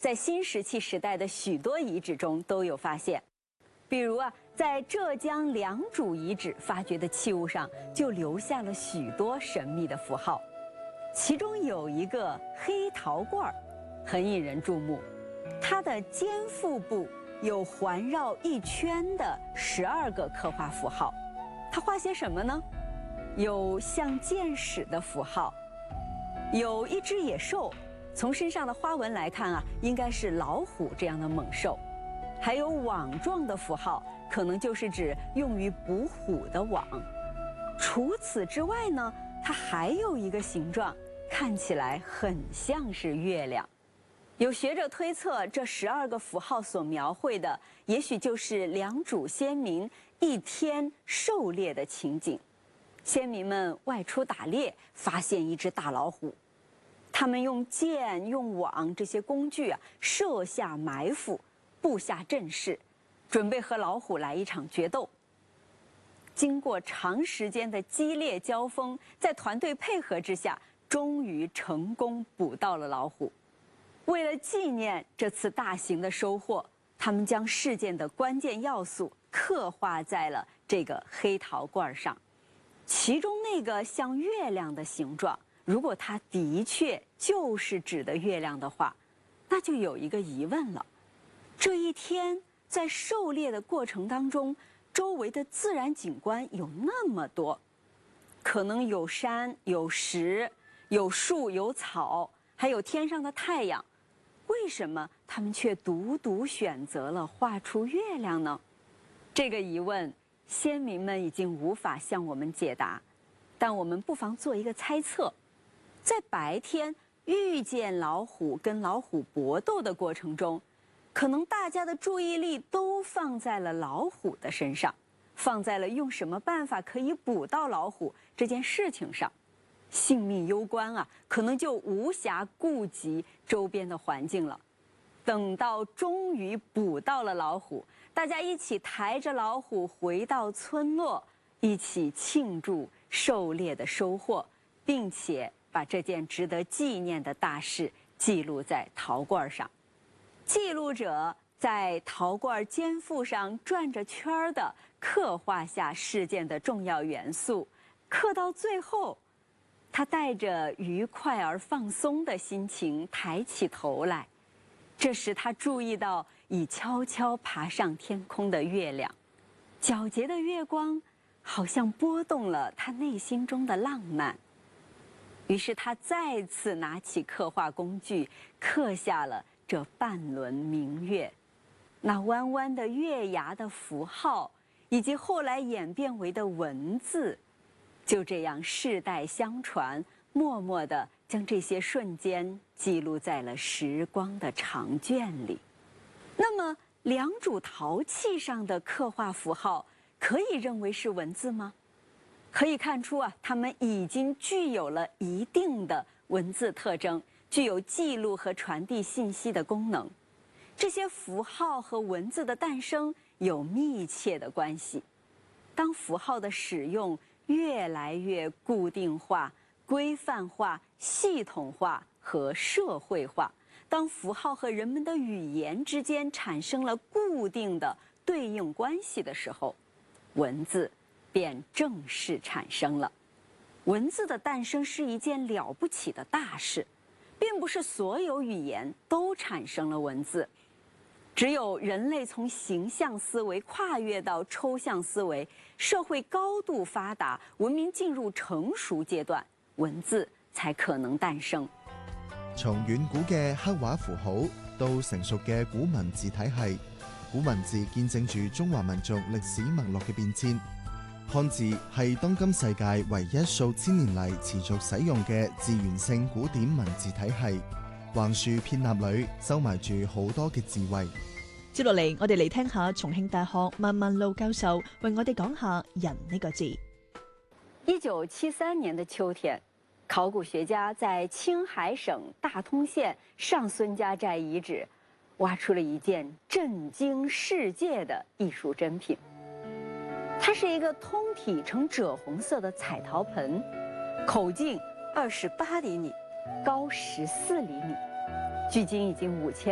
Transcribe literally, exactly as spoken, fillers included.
在新石器时代的许多遗址中都有发现。比如啊，在浙江良渚遗址发掘的器物上，就留下了许多神秘的符号，其中有一个黑陶罐，很引人注目。它的肩腹部有环绕一圈的十二个刻画符号，它画些什么呢？有像箭矢的符号，有一只野兽，从身上的花纹来看啊，应该是老虎这样的猛兽。还有网状的符号，可能就是指用于捕虎的网。除此之外呢，它还有一个形状，看起来很像是月亮。有学者推测，这十二个符号所描绘的，也许就是良渚先民一天狩猎的情景。先民们外出打猎，发现一只大老虎，他们用箭、用网这些工具啊，设下埋伏，布下阵势，准备和老虎来一场决斗。经过长时间的激烈交锋，在团队配合之下，终于成功捕到了老虎。为了纪念这次大型的收获，他们将事件的关键要素刻画在了这个黑陶罐上。其中那个像月亮的形状，如果它的确就是指的月亮的话，那就有一个疑问了。这一天在狩猎的过程当中，周围的自然景观有那么多，可能有山、有石、有树、有草，还有天上的太阳。为什么他们却独独选择了画出月亮呢？这个疑问，先民们已经无法向我们解答，但我们不妨做一个猜测：在白天遇见老虎跟老虎搏斗的过程中，可能大家的注意力都放在了老虎的身上，放在了用什么办法可以捕到老虎这件事情上。性命攸关啊，可能就无暇顾及周边的环境了。等到终于捕到了老虎，大家一起抬着老虎回到村落，一起庆祝狩猎的收获，并且把这件值得纪念的大事记录在陶罐上。记录者在陶罐肩腹上转着圈儿的刻画下事件的重要元素，刻到最后，他带着愉快而放松的心情抬起头来，这时他注意到已悄悄爬上天空的月亮，皎洁的月光好像拨动了他内心中的浪漫。于是他再次拿起刻画工具，刻下了这半轮明月。那弯弯的月牙的符号，以及后来演变为的文字，就这样世代相传，默默地将这些瞬间记录在了时光的长卷里。那么良渚陶器上的刻画符号可以认为是文字吗？可以看出啊，它们已经具有了一定的文字特征，具有记录和传递信息的功能。这些符号和文字的诞生有密切的关系。当符号的使用越来越固定化、规范化、系统化和社会化，当符号和人们的语言之间产生了固定的对应关系的时候，文字便正式产生了。文字的诞生是一件了不起的大事，并不是所有语言都产生了文字。只有人类从形象思维跨越到抽象思维，社会高度发达，文明进入成熟階段，文字才可能誕生。 從遠古嘅黑畫符號到成熟嘅古文字體系，古文字見證住中華民族歷史脈絡嘅變遷。漢字係當今世界唯一數千年嚟持續使用嘅字源性古典文字體系。橫豎片納裏收埋住好多嘅智慧。 接落嚟，我哋嚟聽下重慶大學萬萬路教授為我哋講下人呢個字。 一九七三年的秋天，考古學家在青海省大通縣上孫家寨遺址，挖出了一件震驚世界的藝術珍品。它是一個通體呈赭紅色的彩陶盆，口徑二十八厘米，高十四厘米，距今已經五千